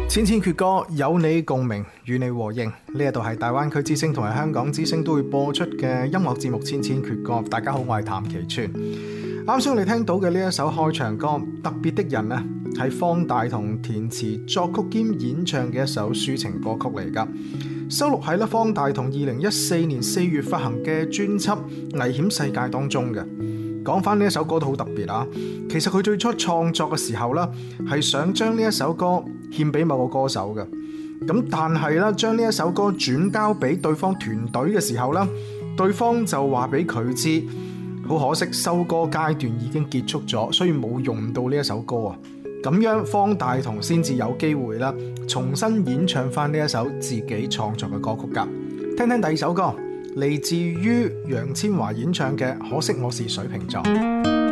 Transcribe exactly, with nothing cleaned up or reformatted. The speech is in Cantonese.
千千闕歌，有你共鳴，與你和應。呢一度係大灣區之聲同埋香港之聲都會播出嘅音樂節目《千千闕歌》。大家好，我係譚其川。啱先我哋聽到嘅呢一首開場歌《特別的人》呢，係方大同填詞作曲兼演唱嘅一首抒情歌曲嚟噶，收錄喺咧方大同二零一四年四月發行嘅專輯《危險世界》當中嘅。講翻呢一首歌都好特別啊！其實佢最初創作嘅時候呢，係想將呢一首歌獻俾某個歌手嘅。咁但係咧，將呢一首歌轉交俾對方團隊嘅時候呢，對方就話俾佢知，好可惜收歌階段已經結束咗，所以冇用到呢一首歌啊。咁樣方大同先至有機會啦，重新演唱翻呢一首自己創作嘅歌曲噶。聽聽第二首歌，嚟自於楊千嬅演唱嘅《可惜我是水瓶座》。